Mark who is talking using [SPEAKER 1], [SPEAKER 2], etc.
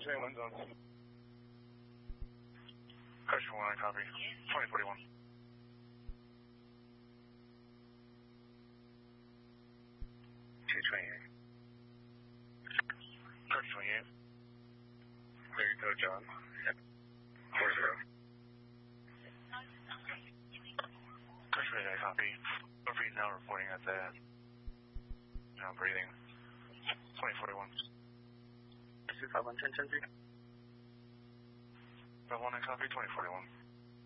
[SPEAKER 1] 1 zone. Question 1, I copy. 2041. Approach 28. There you go, John. 40. Approach 28, I copy. Overfeed now reporting at the breathing. 2041.
[SPEAKER 2] 251, 10, 10, 3.
[SPEAKER 1] 1, I copy. 2041.